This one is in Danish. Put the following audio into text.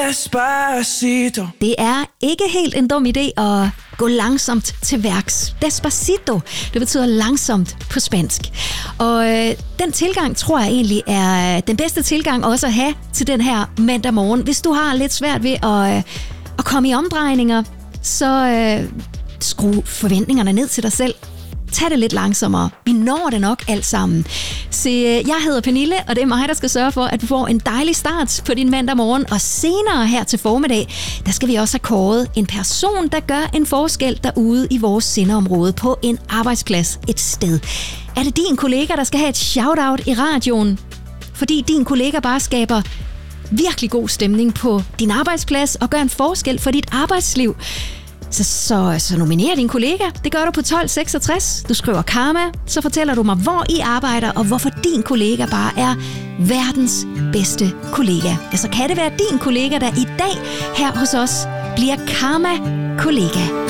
Despacito. Det er ikke helt en dum idé at gå langsomt til værks. Despacito, det betyder langsomt på spansk. Og den tilgang tror jeg egentlig er den bedste tilgang også at have til den her mandag morgen. Hvis du har lidt svært ved at komme i omdrejninger, så skru forventningerne ned til dig selv. Tag det lidt langsommere. Vi når det nok alt sammen. Så jeg hedder Pernille, og det er mig, der skal sørge for, at du får en dejlig start på din mandag morgen. Og senere her til formiddag, der skal vi også have kåret en person, der gør en forskel derude i vores sendeområde på en arbejdsplads et sted. Er det din kollega, der skal have et shout-out i radioen? Fordi din kollega bare skaber virkelig god stemning på din arbejdsplads og gør en forskel for dit arbejdsliv. Så nominer din kollega. Det gør du på 1266. Du skriver Karma, så fortæller du mig, hvor I arbejder, og hvorfor din kollega bare er verdens bedste kollega. Ja, så kan det være din kollega, der i dag her hos os bliver Karma-kollega.